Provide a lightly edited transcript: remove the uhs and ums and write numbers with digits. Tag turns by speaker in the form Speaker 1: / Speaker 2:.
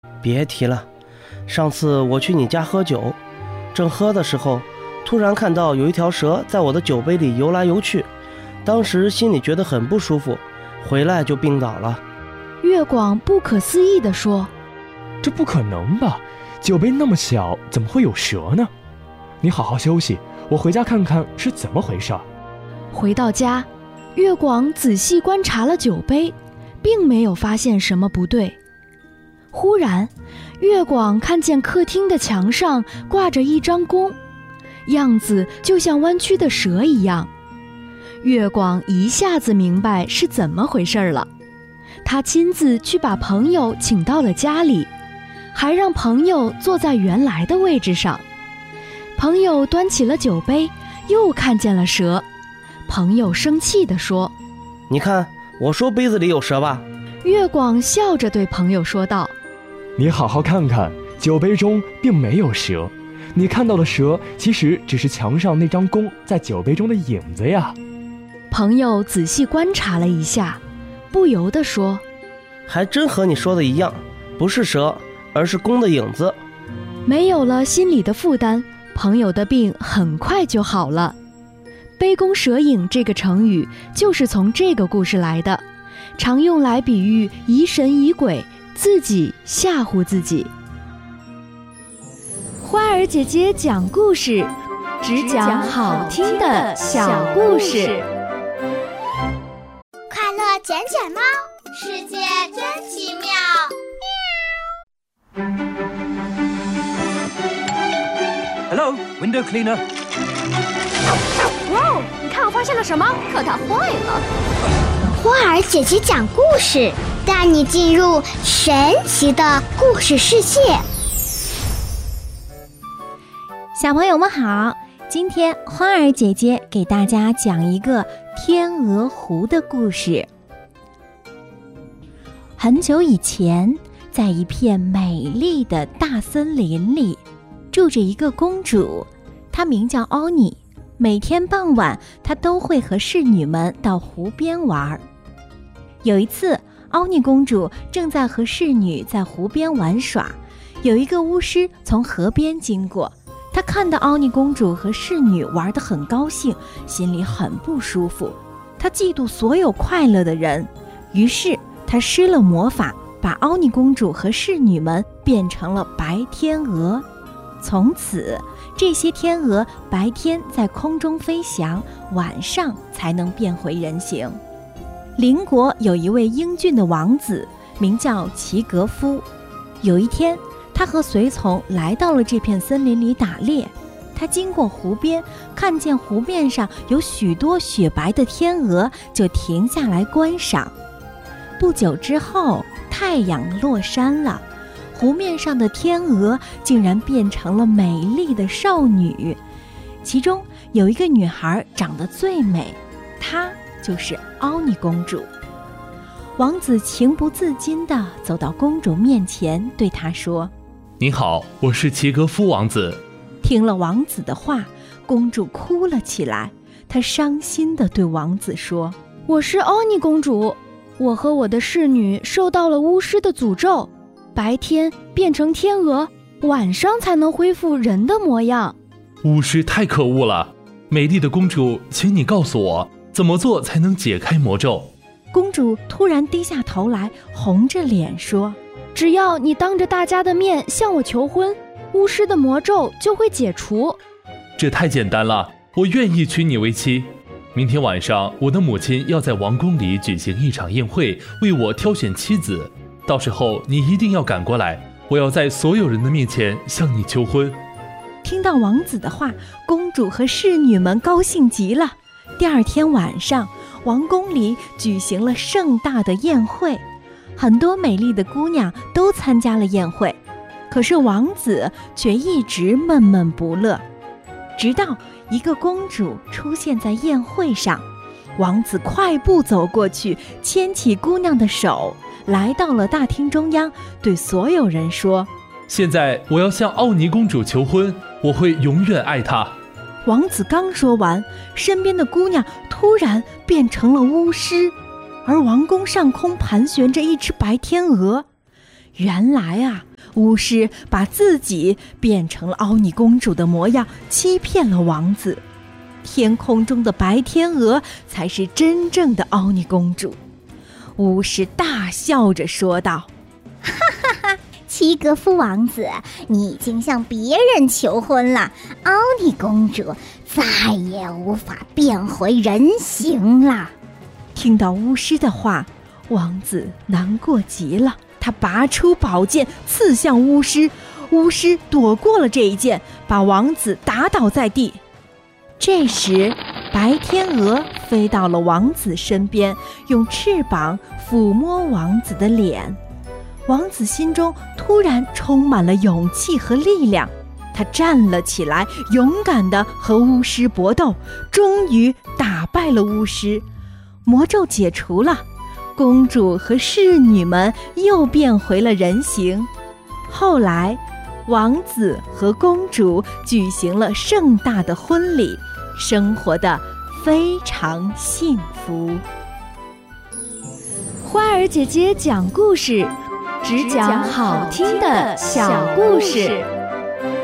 Speaker 1: 别提了，上次我去你家喝酒，正喝的时候，突然看到有一条蛇在我的酒杯里游来游去，当时心里觉得很不舒服，回来就病倒了。
Speaker 2: 月广不可思议地说：
Speaker 3: 这不可能吧，酒杯那么小，怎么会有蛇呢？你好好休息，我回家看看是怎么回事。
Speaker 2: 回到家，月广仔细观察了酒杯，并没有发现什么不对。忽然，月广看见客厅的墙上挂着一张弓，样子就像弯曲的蛇一样。月广一下子明白是怎么回事了，他亲自去把朋友请到了家里，还让朋友坐在原来的位置上。朋友端起了酒杯，又看见了蛇。朋友生气地说：
Speaker 1: 你看，我说杯子里有蛇吧。
Speaker 2: 月广笑着对朋友说道：
Speaker 3: 你好好看看，酒杯中并没有蛇，你看到的蛇其实只是墙上那张弓在酒杯中的影子呀。
Speaker 2: 朋友仔细观察了一下，不由地说：
Speaker 1: 还真和你说的一样，不是蛇，而是弓的影子。
Speaker 2: 没有了心理的负担，朋友的病很快就好了。杯弓蛇影这个成语就是从这个故事来的，常用来比喻疑神疑鬼，自己吓唬自己。花儿姐姐讲故事，只讲好听的小故事。
Speaker 4: 快乐捡捡猫，世界真奇妙。
Speaker 5: Hello, window cleaner.
Speaker 6: 哇哦，你看我发现了什么？可它坏了。
Speaker 4: 花儿姐姐讲故事，带你进入神奇的故事世界。
Speaker 7: 小朋友们好，今天花儿姐姐给大家讲一个天鹅湖的故事。很久以前，在一片美丽的大森林里，住着一个公主，她名叫欧尼。每天傍晚，她都会和侍女们到湖边玩。有一次，欧尼公主正在和侍女在湖边玩耍，有一个巫师从河边经过，他看到欧尼公主和侍女玩得很高兴，心里很不舒服。他嫉妒所有快乐的人，于是他施了魔法，把欧尼公主和侍女们变成了白天鹅。从此，这些天鹅白天在空中飞翔，晚上才能变回人形。邻国有一位英俊的王子，名叫齐格夫。有一天，他和随从来到了这片森林里打猎。他经过湖边，看见湖面上有许多雪白的天鹅，就停下来观赏。不久之后，太阳落山了，湖面上的天鹅竟然变成了美丽的少女。其中有一个女孩长得最美，她就是欧尼公主。王子情不自禁地走到公主面前，对她说：
Speaker 8: 你好，我是齐格夫王子。
Speaker 7: 听了王子的话，公主哭了起来。她伤心地对王子说：
Speaker 2: 我是欧尼公主，我和我的侍女受到了巫师的诅咒，白天变成天鹅，晚上才能恢复人的模样。
Speaker 8: 巫师太可恶了，美丽的公主，请你告诉我，怎么做才能解开魔咒？
Speaker 7: 公主突然低下头来，红着脸说：
Speaker 2: 只要你当着大家的面向我求婚，巫师的魔咒就会解除。
Speaker 8: 这太简单了，我愿意娶你为妻。明天晚上，我的母亲要在王宫里举行一场宴会，为我挑选妻子。到时候你一定要赶过来，我要在所有人的面前向你求婚。
Speaker 7: 听到王子的话，公主和侍女们高兴极了。第二天晚上，王宫里举行了盛大的宴会，很多美丽的姑娘都参加了宴会，可是王子却一直闷闷不乐。直到一个公主出现在宴会上，王子快步走过去，牵起姑娘的手，来到了大厅中央，对所有人说：
Speaker 8: 现在我要向奥尼公主求婚，我会永远爱她。
Speaker 7: 王子刚说完，身边的姑娘突然变成了巫师，而王宫上空盘旋着一只白天鹅。 原来啊，巫师把自己变成了奥尼公主的模样，欺骗了王子。天空中的白天鹅才是真正的奥尼公主。巫师大笑着说道：
Speaker 4: 哈哈哈，齐格夫王子，你已经向别人求婚了，奥尼公主再也无法变回人形了。
Speaker 7: 听到巫师的话，王子难过极了，他拔出宝剑刺向巫师，巫师躲过了这一剑，把王子打倒在地。这时，白天鹅飞到了王子身边，用翅膀抚摸王子的脸。王子心中突然充满了勇气和力量，他站了起来，勇敢地和巫师搏斗，终于打败了巫师。魔咒解除了，公主和侍女们又变回了人形。后来，王子和公主举行了盛大的婚礼，生活得非常幸福。
Speaker 2: 花儿姐姐讲故事，只讲好听的小故事。